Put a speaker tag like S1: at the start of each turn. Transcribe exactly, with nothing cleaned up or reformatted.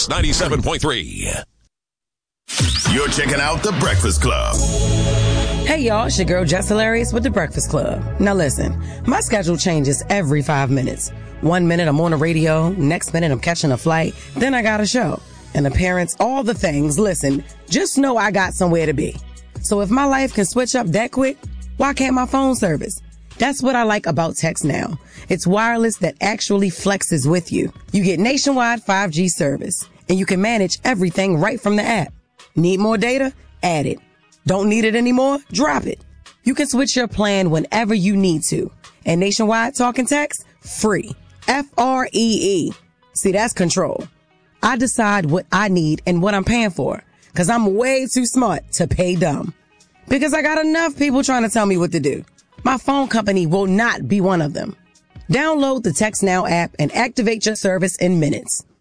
S1: Hits ninety-seven point three.
S2: You're checking out The Breakfast Club.
S3: Hey, y'all, it's your girl Jess Hilarious with The Breakfast Club. Now listen, my schedule changes every five minutes. One minute I'm on the radio, next minute I'm catching a flight, then I got a show. An appearance, all the things. Listen, just know I got somewhere to be. So if my life can switch up that quick, why can't my phone service? That's what I like about Text Now. It's wireless that actually flexes with you. You get nationwide five G service, and you can manage everything right from the app. Need more data? Add it. Don't need it anymore? Drop it. You can switch your plan whenever you need to. And nationwide talk and text? Free. F R E E. See, that's control. I decide what I need and what I'm paying for. Because I'm way too smart to pay dumb. Because I got enough people trying to tell me what to do. My phone company will not be one of them. Download the Text Now app and activate your service in minutes.